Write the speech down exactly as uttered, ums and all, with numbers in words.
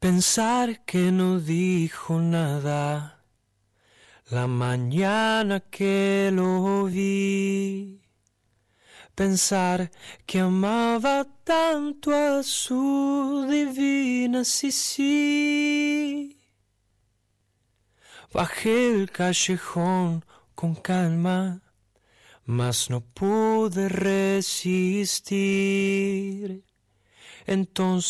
Pensar que no dijo nada la mañana que lo vi. Pensar que amaba tanto a su divina Sisi. Bajé el callejón con calma, mas no pude resistir. Entonces